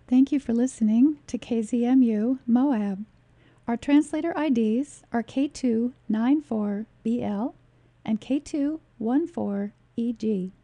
Thank you for listening to KZMU Moab. Our translator IDs are K294BL and K214EG.